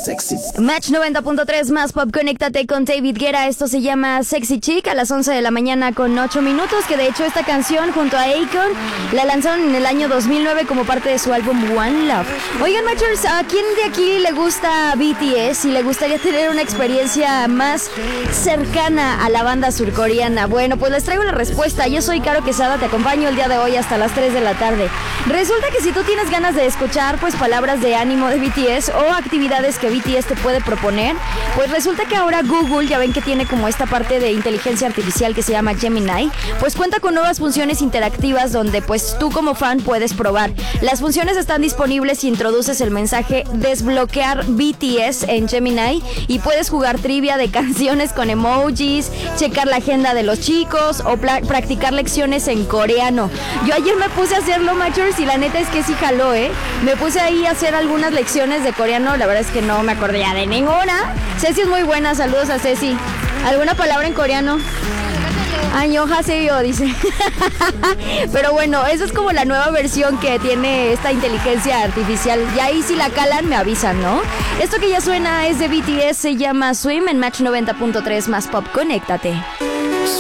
Match 90.3 más Pop, conéctate con David Guetta. Esto se llama Sexy Chick a las 11 de la mañana con 8 minutos. Que de hecho esta canción junto a Akon la lanzaron en el año 2009 como parte de su álbum One Love. Oigan, Matchers, ¿a quién de aquí le gusta BTS y le gustaría tener una experiencia más cercana a la banda surcoreana? Bueno, pues les traigo la respuesta. Yo soy Caro Quesada, te acompaño el día de hoy hasta las 3 de la tarde. Resulta que si tú tienes ganas de escuchar pues palabras de ánimo de BTS o actividades que BTS te puede proponer, pues resulta que ahora Google, ya ven que tiene como esta parte de inteligencia artificial que se llama Gemini, pues cuenta con nuevas funciones interactivas donde pues tú como fan puedes probar. Las funciones están disponibles si introduces el mensaje desbloquear BTS en Gemini y puedes jugar trivia de canciones con emojis, checar la agenda de los chicos o practicar lecciones en coreano. Yo ayer me puse a hacerlo, Matchers, y la neta es que sí jaló, me puse ahí a hacer algunas lecciones de coreano, la verdad es que no me acordé ya de ninguna. Ceci es muy buena, saludos a Ceci. ¿Alguna palabra en coreano? Añoja se vio, dice. Pero bueno, esa es como la nueva versión que tiene esta inteligencia artificial. Y ahí si la calan me avisan, ¿no? Esto que ya suena es de BTS, se llama Swim en Match 90.3 más Pop, conéctate.